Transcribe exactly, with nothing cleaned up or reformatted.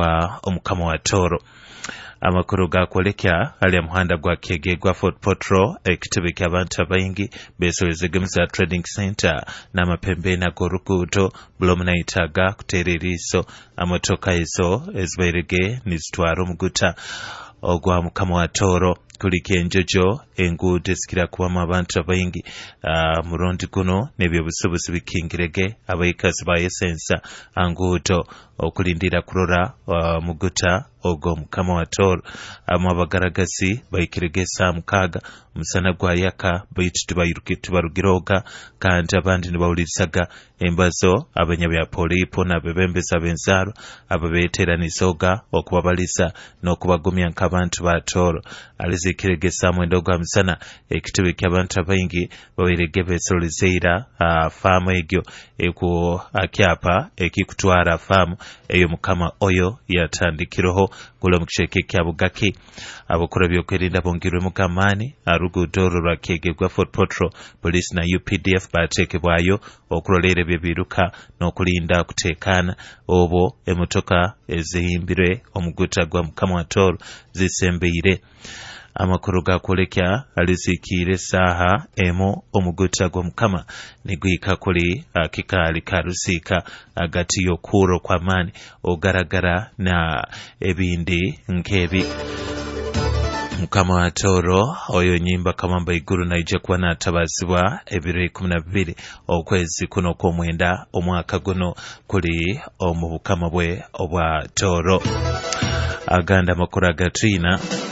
obwa omukama wa Toro. Amakuru gakwolekya ali muhanda gwa Kege gwa Fort Potro ekitebe ky'abantu abayingi besolezegemiza Trading Center n'amapembeena g'oruguudo bulomunayitaga kuteera eriiso amotoka ezo ezibairege nizitwara omuguta ogwa mukama wa Toro. Kuliko enjojo enguudo ezikira kubamu abantu abayingi uh, murundi guno n'ebyobusuubuzi bikingirege abayikazi ba esensa anguudo okulindira kurora uh, muguta ogwo mukama wa Toro. Amu abagaragasi bayikiregesa mukaaga omusana gwa yaka baitu tubarugiroga kandi abandi nibawulirisaga embazo abanyabya polipo n'abebembeza b'enzaro ababeeteranizoga okubabalisa n'okubagumya nk'abantu ba Toro. Alizikiregesa mwendo gwa musana ekitebe ky'abantu abayingi bawerege beesolozeera uh, faamu egyo eku akyapa ekikutwara faamu eyo mukama oyo yatandikiroho gulo mukisheke kya Bugaki. Abakora byokwerinda bongirwe mugamaani aruguudo lwa Kege gwa Fort Potro police na U P D F batekebwayo okulolera ebyo biruka n'okulinda kuteekana obo emotoka ezihimbire omuguta gwa mukama wa Toro zisembeire. Amakuru gakwolekya alizikiire saha emo omuguta gwa mukama nigwika kuli akikaali karusiika agati y'okuuro kw'amaani ogaragara na ebindi nk'ebi. Mukama wa Toro oyo nyimba kamamba iguru naija kuba natabazibwa ebiro ikumi na bibiri okwezi kuno kw'omwenda omwaka guno kuli omu bukama bwe obwa Toro. Aganda makuru agatrina